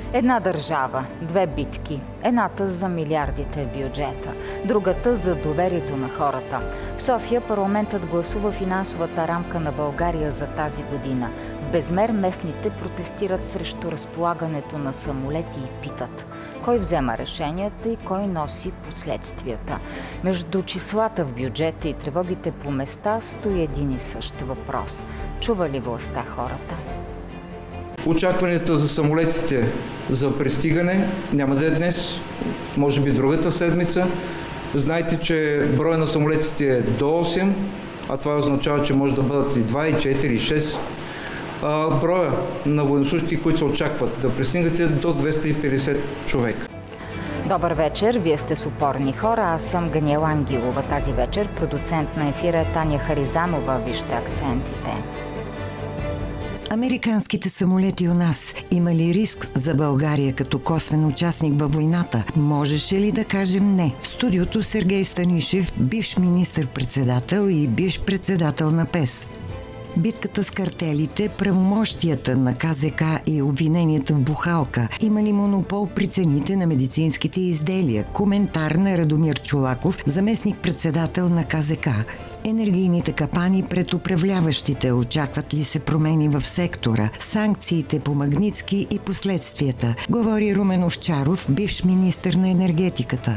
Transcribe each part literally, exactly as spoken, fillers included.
Една държава, две битки. Едната за милиардите в бюджета, другата за доверието на хората. В София парламентът гласува финансовата рамка на България за тази година. В Безмер местните протестират срещу разполагането на самолети и питат: кой взема решенията и кой носи последствията? Между числата в бюджета и тревогите по места стои един и същ въпрос: чува ли властта хората? Очакванията за самолетите за пристигане няма да е днес, може би другата седмица. Знаете, че броя на самолетите е до осем, а това означава, че може да бъдат и два, и четири, и шест. А, броя на военнослужещи, които се очакват да пристигнат, е до двеста и петдесет човека. Добър вечер, вие сте с Упорни хора, аз съм Ганиела Ангелова. Тази вечер продуцент на ефира е Таня Харизанова. Вижте акцентите. Американските самолети у нас има ли риск за България като косвен участник във войната? Можеше ли да кажем не? В студиото Сергей Станишев, бивш министър-председател и бивш председател на ПЕС. Битката с картелите, правомощията на КЗК и обвиненията в бухалка. Има ли монопол при цените на медицинските изделия? Коментар на Радомир Чолаков, заместник-председател на КЗК. Енергийните капани пред управляващите. Очакват ли се промени в сектора? Санкциите по Магнитски и последствията. Говори Румен Овчаров, бивш министър на енергетиката.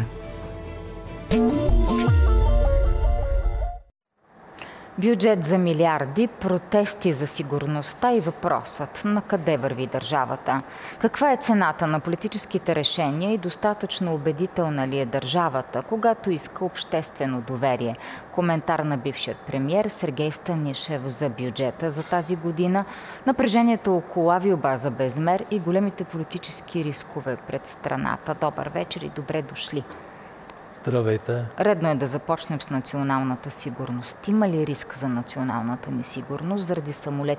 Бюджет за милиарди, протести за сигурността и въпросът: на къде върви държавата? Каква е цената на политическите решения и достатъчно убедителна ли е държавата, когато иска обществено доверие? Коментар на бившият премиер Сергей Станишев за бюджета за тази година, напрежението около авиобаза Безмер и големите политически рискове пред страната. Добър вечер и добре дошли. Здравейте. Редно е да започнем с националната сигурност. Има ли риск за националната ни сигурност заради самолетите